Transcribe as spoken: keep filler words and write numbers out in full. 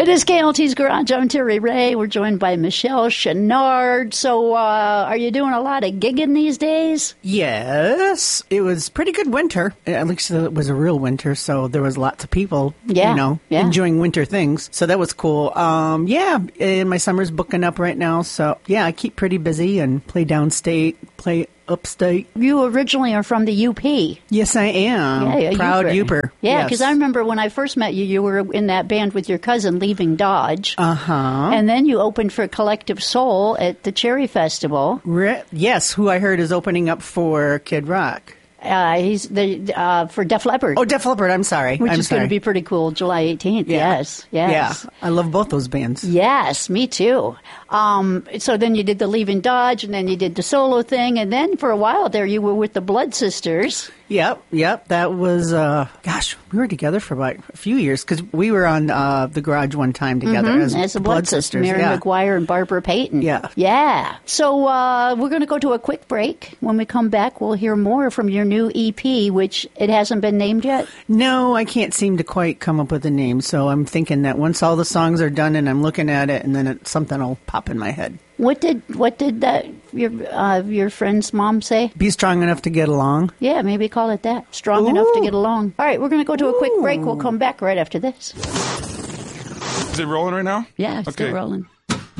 It is K L T's Garage. I'm Terry Ray. We're joined by Michelle Chenard. So, uh, are you doing a lot of gigging these days? Yes. It was pretty good winter. At least it was a real winter, so there was lots of people, yeah, you know, yeah. enjoying winter things. So that was cool. Um, yeah, and my summer's booking up right now. So, yeah, I keep pretty busy and play downstate, play upstate. You originally are from the U P. Yes, I am. Yeah, yeah, Proud Uper. Uper. Yeah, because yes. I remember when I first met you, you were in that band with your cousin, Leaving Dodge. Uh-huh. And then you opened for Collective Soul at the Cherry Festival. Re- yes, who I heard is opening up for Kid Rock. Uh, he's the uh, for Def Leppard. Oh, Def Leppard, I'm sorry. Which I'm is sorry. going to be pretty cool, July eighteenth. Yeah. Yes, yes. Yeah, I love both those bands. Yes, me too. Um, so then you did the Leaving Dodge, and then you did the solo thing, and then for a while there you were with the Blood Sisters. Yep, yep. That was, uh, gosh, we were together for about a few years because we were on uh, the Garage one time together mm-hmm. as, as the Blood, Blood Sisters. Mary yeah. McGuire and Barbara Payton. Yeah. Yeah. So uh, we're going to go to a quick break. When we come back, we'll hear more from your new E P, which it hasn't been named yet. No, I can't seem to quite come up with a name. So I'm thinking that once all the songs are done and I'm looking at it, and then it, something will pop in my head. What did what did that your uh, your friend's mom say? Be strong enough to get along. Yeah, maybe call it that. Strong Ooh. enough to get along. All right, we're going to go to a quick break. We'll come back right after this. Is it rolling right now? Yeah, it's okay. still rolling.